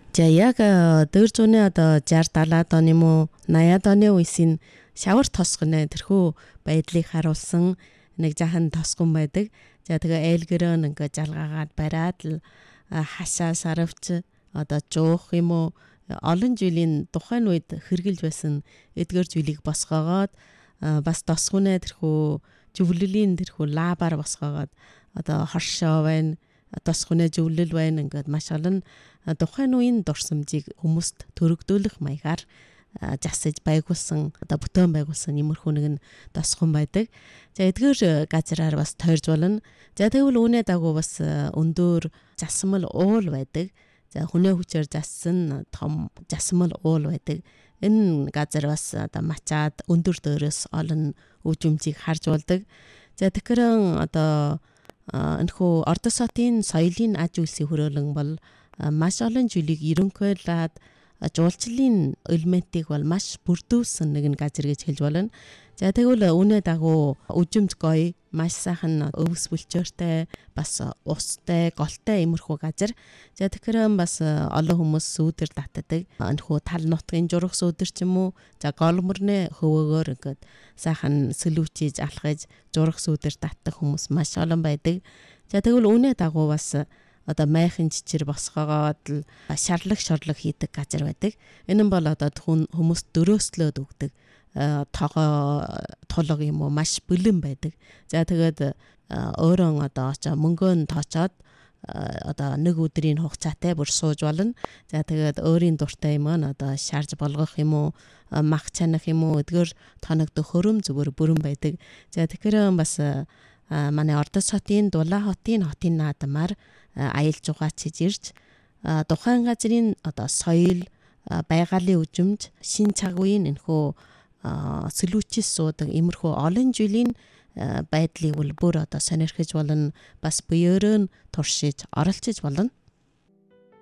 За яг дөрөв зууны одоо 60 70-аад оны муу 80-аад оны үеийн шавар тосгоно тэрхүү байдлыг харуулсан нэг жаахан тосгон байдаг. За тэгээ ээлгэрөө ингээ жалгаагаад бариад л хашаа сарвч одоо жуух юм уу олон жилийн тухайн үед хэрглэж байсан эдгээр зүйлийг босгоогоод бас тосгоно тэрхүү зөвлөлийн тэрхүү лабар босгоогоод одоо хоршоо байна тосгоно зөвлөл байна ингээд маш олон тухайн үеийн дурсамжийг хүмүүст төрөгдүүлэх маягаар засаж байгуулсан одоо бүтээн байгуулсан иймэрхүү нэгэн тосгон байдаг. За эдгээр газраар бас тойрж болно. За тэгвэл үүнээ дагуу бас өндөр засмал уул байдаг. За хүнээ хүчээр зассан том засмал уул байдаг. Энэ газар бас одоо мачаад өндөр дөөрөөс олон үжимжийг харж болдог. За тэгэхээр одоо энэхүү Ордосотын соёлын аж үйлсийн хөрөөлөн бол маш олон жилийг ерөнхийлээд жуулчлалын элементийг бол маш бүрдүүлсэн нэгэн газар гэж хэлж болно. За тэгвэл үүнээ дагуу үжимж гоё, маш сайхан өвс бүлчөөртэй, бас устай, голтой иймэрхүү газар. За тэгэхээр бас олон хүмүүс сүүдэр татдаг. Энэхүү тал нутгийн журах сүүдэр ч юм уу, за голмөрнө хөвөөгөөр ингээд сайхан сэлүүчиж алхаж журах сүүдэр татдаг хүмүүс маш олон байдаг. За тэгвэл үүнээ дагуу бас одоо майхан жичэр босгоогоод шарлаг хийдэг газар байдаг. Энэ нь бол одоо хүмүүс дөрөөслөөд өгдөг толго юм уу маш бэлэн байдаг. За тэгээд өөрөө одоо мөнгөө тоочоод одоо нэг өдрийн хугацаатай бүр сууж болно. За тэгээд өөрийн дуртай юм аа одоо шарж болгох юм уу мах чанах юм уу эдгээр тоногдох хөрөм зүгээр бүрэн байдаг. За тэгэхээр бас манай Ордосотын Дулаахотын хотын наадмаар аялж угаачиж ирж тухайн газрын одоо соёл байгалийн үжимж шин цагуйн энэхүү сэлүүчис суудаг иймэрхүү олон жилийн байдлыг бүр одоо сонирхож болно бас буйөрөө туршиж оролцож болно.